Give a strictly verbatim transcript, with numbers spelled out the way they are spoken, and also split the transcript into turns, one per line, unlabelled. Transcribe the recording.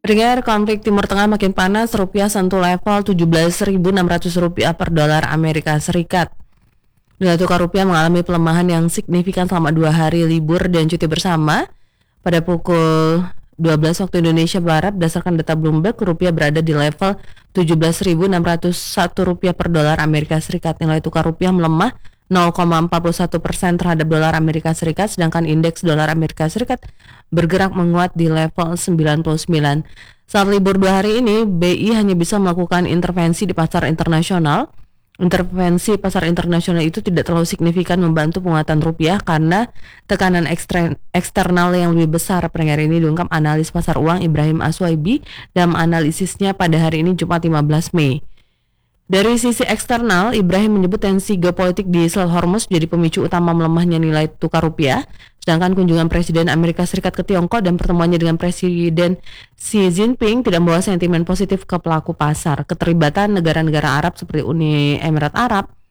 Pendengar, konflik Timur Tengah makin panas, rupiah sentuh level tujuh belas ribu enam ratus rupiah per dolar Amerika Serikat. Nilai tukar rupiah mengalami pelemahan yang signifikan selama dua hari libur dan cuti bersama. Pada pukul dua belas waktu Indonesia Barat, berdasarkan data Bloomberg, rupiah berada di level tujuh belas ribu enam ratus satu rupiah per dolar Amerika Serikat. Nilai tukar rupiah melemah nol koma empat satu persen terhadap dolar Amerika Serikat, sedangkan indeks dolar Amerika Serikat bergerak menguat di level sembilan puluh sembilan. Saat libur dua hari ini, B I hanya bisa melakukan intervensi di pasar internasional. Intervensi pasar internasional itu tidak terlalu signifikan membantu penguatan rupiah karena tekanan ekstern, eksternal yang lebih besar. Pendengar, ini diungkap analis pasar uang Ibrahim Aswaibi dalam analisisnya pada hari ini Jumat lima belas Mei. Dari sisi eksternal, Ibrahim menyebut tensi geopolitik di Selat Hormuz menjadi pemicu utama melemahnya nilai tukar rupiah, sedangkan kunjungan Presiden Amerika Serikat ke Tiongkok dan pertemuannya dengan Presiden Xi Jinping tidak membawa sentimen positif ke pelaku pasar. Keterlibatan negara-negara Arab seperti Uni Emirat Arab